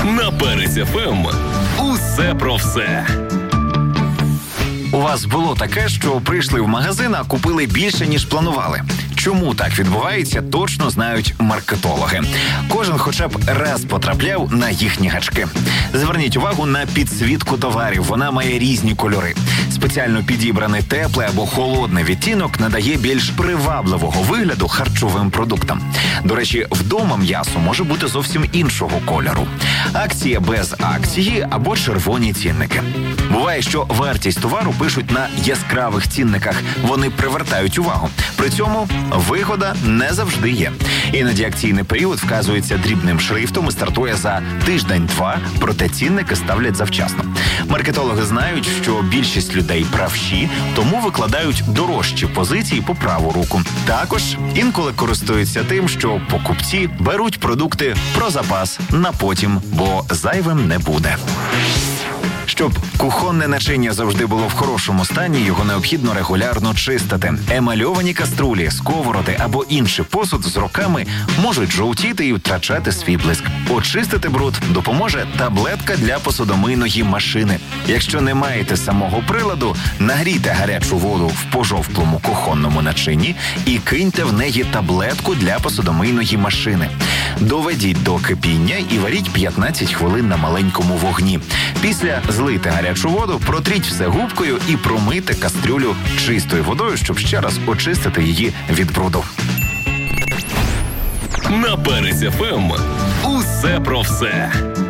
На Перець ФМ. Усе про все. У вас було таке, що прийшли в магазин, а купили більше, ніж планували? Чому так відбувається, точно знають маркетологи. Кожен хоча б раз потрапляв на їхні гачки. Зверніть увагу на підсвітку товарів. Вона має різні кольори. Спеціально підібраний теплий або холодний відтінок надає більш привабливого вигляду харчовим продуктам. До речі, вдома м'ясо може бути зовсім іншого кольору. Акція без акції або червоні цінники. Буває, що вартість товару пишуть на яскравих цінниках. Вони привертають увагу. При цьому вигода не завжди є. Іноді акційний період вказується дрібним шрифтом і стартує за тиждень-два, проте цінники ставлять завчасно. Маркетологи знають, що більшість людей правші, тому викладають дорожчі позиції по праву руку. Також інколи користуються тим, що покупці беруть продукти про запас на потім, бо зайвим не буде. Щоб кухонне начиння завжди було в хорошому стані, його необхідно регулярно чистити. Емальовані каструлі, сковороди або інший посуд з роками можуть жовтіти і втрачати свій блиск. Очистити бруд допоможе таблетка для посудомийної машини. Якщо не маєте самого приладу, нагрійте гарячу воду в пожовклому кухонному начинні і киньте в неї таблетку для посудомийної машини. Доведіть до кипіння і варіть 15 хвилин на маленькому вогні. Після злийте гарячу воду, протріть все губкою і промийте кастрюлю чистою водою, щоб ще раз очистити її від бруду. На Перець ФМ. Усе про все.